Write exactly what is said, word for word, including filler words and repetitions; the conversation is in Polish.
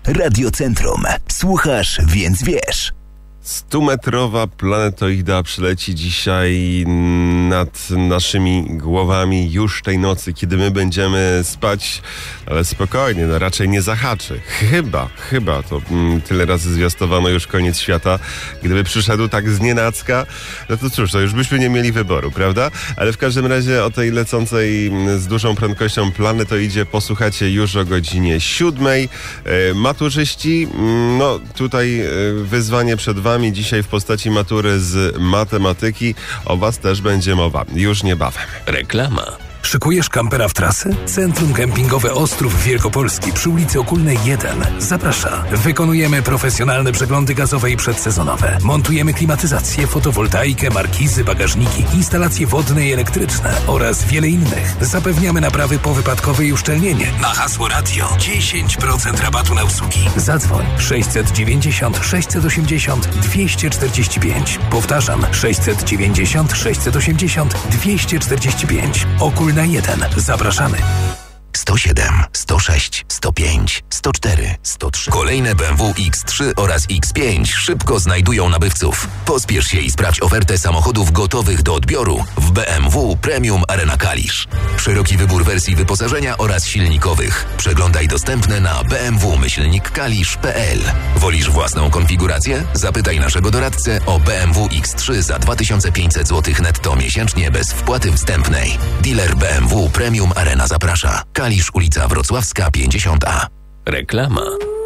Radiocentrum. Słuchasz, więc wiesz. Stumetrowa planetoida przyleci dzisiaj nad naszymi głowami już tej nocy, kiedy my będziemy spać, ale spokojnie, no raczej nie zahaczy. Chyba, chyba, to mm, tyle razy zwiastowano już koniec świata. Gdyby przyszedł tak znienacka, no to cóż, to już byśmy nie mieli wyboru, prawda? Ale w każdym razie o tej lecącej z dużą prędkością planetoidzie posłuchacie już o godzinie siódmej. E, maturzyści, no tutaj e, wyzwanie przed wami dzisiaj w postaci matury z matematyki. O was też będzie mowa już niebawem. Reklama. Szykujesz kampera w trasy? Centrum Kempingowe Ostrów Wielkopolski przy ulicy Okulnej jeden zaprasza. Wykonujemy profesjonalne przeglądy gazowe i przedsezonowe. Montujemy klimatyzację, fotowoltaikę, markizy, bagażniki, instalacje wodne i elektryczne oraz wiele innych. Zapewniamy naprawy powypadkowe i uszczelnienie. Na hasło radio dziesięć procent rabatu na usługi. Zadzwoń sześćset dziewięćdziesiąt sześćset osiemdziesiąt dwieście czterdzieści pięć. Powtarzam sześćset dziewięćdziesiąt sześćset osiemdziesiąt dwieście czterdzieści pięć. Okul na jeden. Zapraszamy. sto siedem, sto sześć, sto pięć, sto cztery, sto trzy. Kolejne B M W X trzy oraz X pięć szybko znajdują nabywców. Pospiesz się i sprawdź ofertę samochodów gotowych do odbioru w B M W Premium Arena Kalisz. Szeroki wybór wersji wyposażenia oraz silnikowych. Przeglądaj dostępne na b m w myślnik kalisz kropka p l. Wolisz własną konfigurację? Zapytaj naszego doradcę o B M W X trzy za dwa tysiące pięćset złotych netto miesięcznie bez wpłaty wstępnej. Dealer B M W Premium Arena zaprasza. Kalisz, ulica Wrocławska pięćdziesiąt A. Reklama.